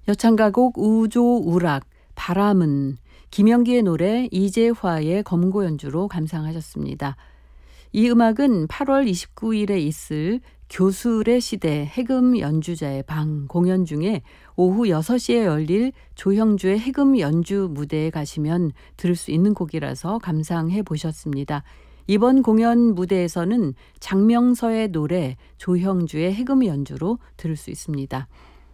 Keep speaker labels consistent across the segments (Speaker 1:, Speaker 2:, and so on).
Speaker 1: 여창가곡 우조우락, 바람은, 김영기의 노래, 이재화의 검고 연주로 감상하셨습니다. 이 음악은 8월 29일에 있을 교술의 시대 해금 연주자의 방 공연 중에 오후 6시에 열릴 조형주의 해금 연주 무대에 가시면 들을 수 있는 곡이라서 감상해 보셨습니다. 이번 공연 무대에서는 장명서의 노래, 조형주의 해금 연주로 들을 수 있습니다.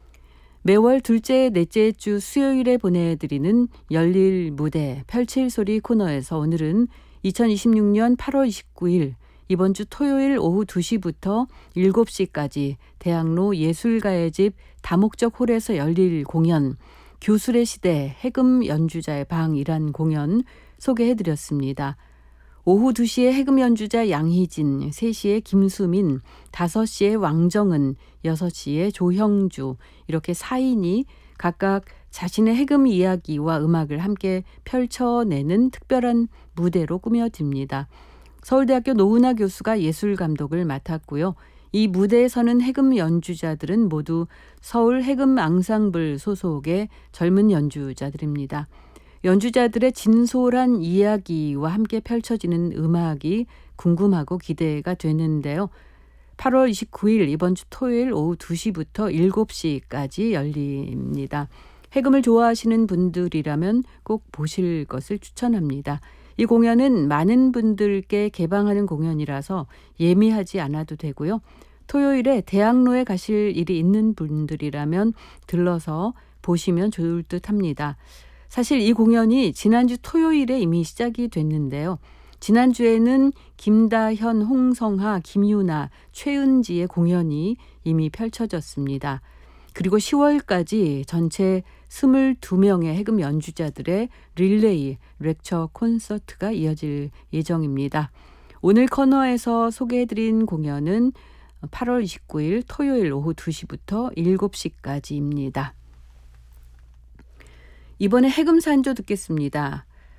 Speaker 1: 매월 둘째, 넷째 주 수요일에 보내드리는 열릴 무대, 펼칠 소리 코너에서 오늘은 2026년 8월 29일 이번 주 토요일 오후 2시부터 7시까지 대학로 예술가의 집 다목적 홀에서 열릴 공연, 교술의 시대 해금 연주자의 방이란 공연 소개해드렸습니다. 오후 2시에 해금 연주자 양희진, 3시에 김수민, 5시에 왕정은, 6시에 조형주 이렇게 4인이 각각 자신의 해금 이야기와 음악을 함께 펼쳐내는 특별한 무대로 꾸며집니다. 서울대학교 노은하 교수가 예술감독을 맡았고요. 이 무대에 서는 해금 연주자들은 모두 서울 해금 앙상블 소속의 젊은 연주자들입니다. 연주자들의 진솔한 이야기와 함께 펼쳐지는 음악이 궁금하고 기대가 되는데요. 8월 29일 이번 주 토요일 오후 2시부터 7시까지 열립니다. 해금을 좋아하시는 분들이라면 꼭 보실 것을 추천합니다. 이 공연은 많은 분들께 개방하는 공연이라서 예매하지 않아도 되고요. 토요일에 대학로에 가실 일이 있는 분들이라면 들러서 보시면 좋을 듯 합니다. 사실 이 공연이 지난주 토요일에 이미 시작이 됐는데요. 지난주에는 김다현, 홍성하, 김유나, 최은지의 공연이 이미 펼쳐졌습니다. 그리고 10월까지 전체 22명의 해금 연주자들의 릴레이 렉처 콘서트가 이어질 예정입니다. 오늘 코너에서 소개해드린 공연은 8월 29일 토요일 오후 2시부터 7시까지입니다. 이번에 해금산조 듣겠습니다.